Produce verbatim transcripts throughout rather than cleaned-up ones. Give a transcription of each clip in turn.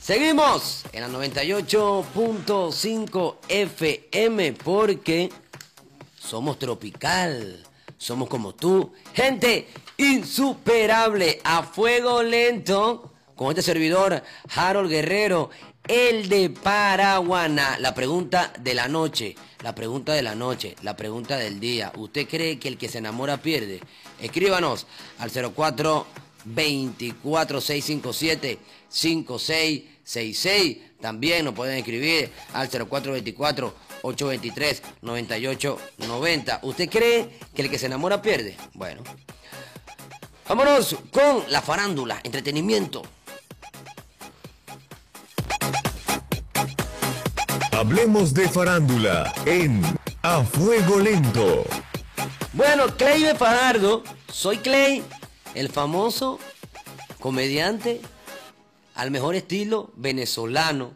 Seguimos en la noventa y ocho punto cinco F M porque somos tropical, somos como tú, gente insuperable, a fuego lento, con este servidor Harold Guerrero, el de Paraguaná. La pregunta de la noche, la pregunta de la noche, la pregunta del día. ¿Usted cree que el que se enamora pierde? Escríbanos al cero cuatro veinticuatro seiscientos cincuenta y siete cincuenta y seis sesenta y seis. También nos pueden escribir al cero cuatro veinticuatro ochocientos veintitrés noventa y ocho noventa. ¿Usted cree que el que se enamora pierde? Bueno, vámonos con la farándula, entretenimiento. Hablemos de farándula en A Fuego Lento. Bueno, Cleiber Fajardo, soy Clay, el famoso comediante al mejor estilo venezolano,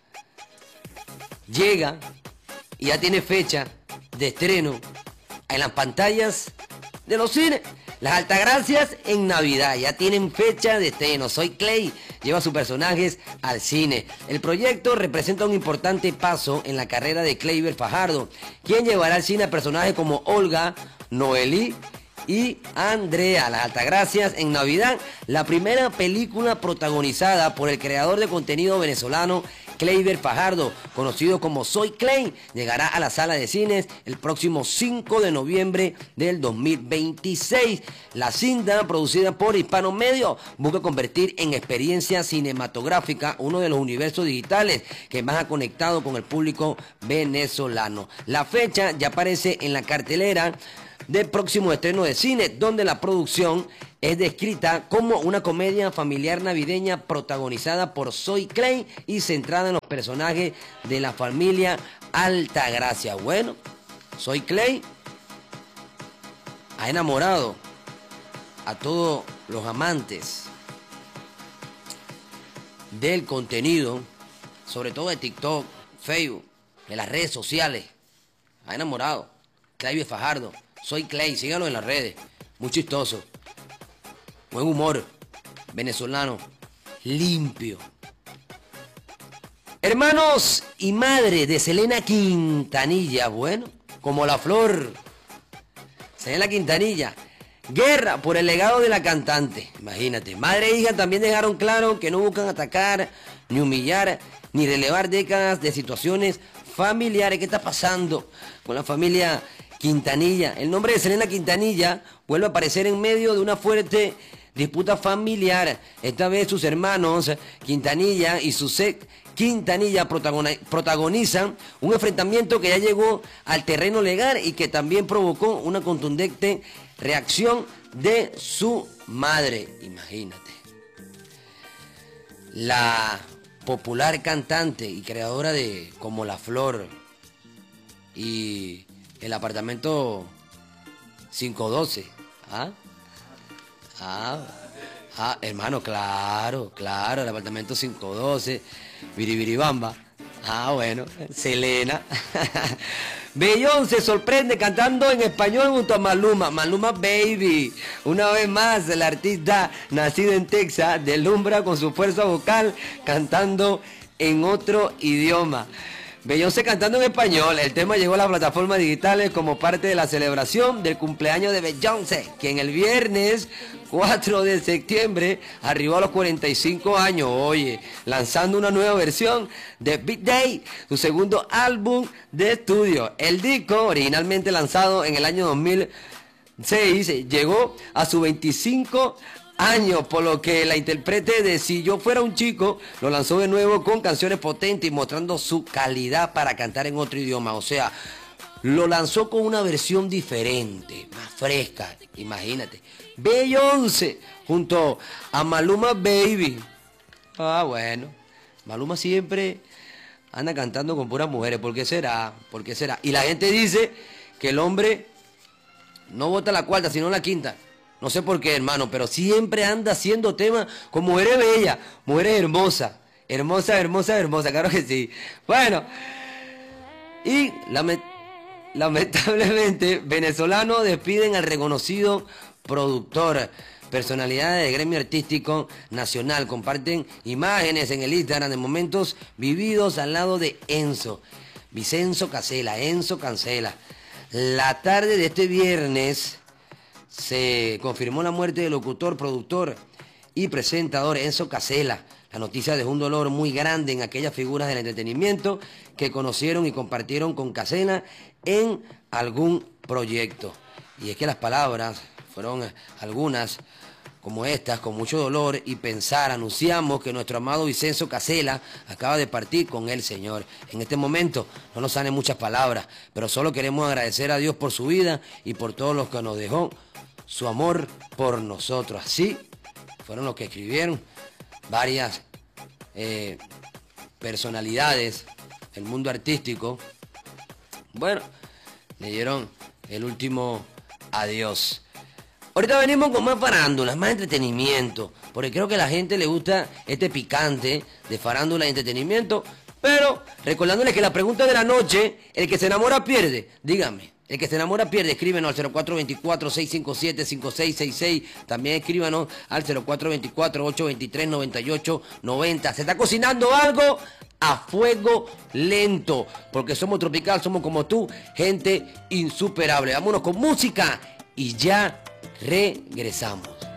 llega y ya tiene fecha de estreno en las pantallas de los cines. Las Altagracias en Navidad ya tienen fecha de estreno. Soy Clay lleva sus personajes al cine. El proyecto representa un importante paso en la carrera de Cleiber Fajardo, quien llevará al cine a personajes como Olga, Noelí y Andrea. Las Altagracias en Navidad, la primera película protagonizada por el creador de contenido venezolano Cleiber Fajardo, conocido como Soy Clay, llegará a la sala de cines el próximo cinco de noviembre del dos mil veintiséis. La cinta, producida por Hispano Medio, busca convertir en experiencia cinematográfica uno de los universos digitales que más ha conectado con el público venezolano. La fecha ya aparece en la cartelera del próximo estreno de cine, donde la producción es descrita como una comedia familiar navideña protagonizada por Soy Clay y centrada en los personajes de la familia Altagracia. Bueno, Soy Clay ha enamorado a todos los amantes del contenido, sobre todo de TikTok, Facebook, de las redes sociales. Ha enamorado. Cleiber Fajardo, Soy Clay, síganlo en las redes. Muy chistoso. Buen humor. Venezolano. Limpio. Hermanos y madre de Selena Quintanilla. Bueno, como la flor. Selena Quintanilla. Guerra por el legado de la cantante. Imagínate. Madre e hija también dejaron claro que no buscan atacar, ni humillar, ni relevar décadas de situaciones familiares. ¿Qué está pasando con la familia Quintanilla? El nombre de Selena Quintanilla vuelve a aparecer en medio de una fuerte disputa familiar. Esta vez sus hermanos Quintanilla y su ex Quintanilla protagonizan un enfrentamiento que ya llegó al terreno legal y que también provocó una contundente reacción de su madre. Imagínate. La popular cantante y creadora de Como la Flor y el apartamento quinientos doce. ¿Ah? Ah, ah, hermano, claro, claro, el apartamento quinientos doce, Biribiribamba. Ah, bueno, Selena. Beyoncé sorprende cantando en español junto a Maluma. Maluma Baby. Una vez más, el artista nacido en Texas deslumbra con su fuerza vocal cantando en otro idioma. Beyoncé cantando en español. El tema llegó a las plataformas digitales como parte de la celebración del cumpleaños de Beyoncé, quien el viernes cuatro de septiembre arribó a los cuarenta y cinco años, oye, lanzando una nueva versión de Big Day, su segundo álbum de estudio. El disco, originalmente lanzado en el año dos mil seis, llegó a sus veinticinco años, por lo que la intérprete de Si Yo Fuera un Chico lo lanzó de nuevo con canciones potentes y mostrando su calidad para cantar en otro idioma. O sea, lo lanzó con una versión diferente, más fresca, imagínate. Beyoncé junto a Maluma Baby. Ah, bueno, Maluma siempre anda cantando con puras mujeres. ¿Por qué será? ¿Por qué será? Y la gente dice que el hombre no vota la cuarta, sino la quinta. No sé por qué, hermano, pero siempre anda haciendo temas con mujeres bellas, mujeres hermosas. Hermosa, hermosa, hermosa, claro que sí. Bueno, y lament- lamentablemente, venezolanos despiden al reconocido productor. Personalidades del gremio artístico nacional comparten imágenes en el Instagram de momentos vividos al lado de Enzo. Vicenzo Cancela, Enzo Cancela. La tarde de este viernes se confirmó la muerte del locutor, productor y presentador Enzo Cancela. La noticia dejó un dolor muy grande en aquellas figuras del entretenimiento que conocieron y compartieron con Cancela en algún proyecto. Y es que las palabras fueron algunas como estas, con mucho dolor y pensar. Anunciamos que nuestro amado Vicenzo Cancela acaba de partir con el Señor. En este momento no nos salen muchas palabras, pero solo queremos agradecer a Dios por su vida y por todo lo que nos dejó, su amor por nosotros. Así fueron los que escribieron varias eh, personalidades del mundo artístico. Bueno, le dieron el último adiós. Ahorita venimos con más farándulas, más entretenimiento, porque creo que a la gente le gusta este picante de farándula y entretenimiento, pero recordándoles que la pregunta de la noche, el que se enamora pierde. Dígame, el que se enamora pierde. Escríbenos al cero cuatro dos cuatro, seis cinco siete, cinco seis seis seis, también escríbanos al cero cuatro dos cuatro, ocho dos tres, nueve ocho nueve cero. ¿Se está cocinando algo? A fuego lento, porque somos tropical, somos como tú, gente insuperable. Vámonos con música y ya regresamos.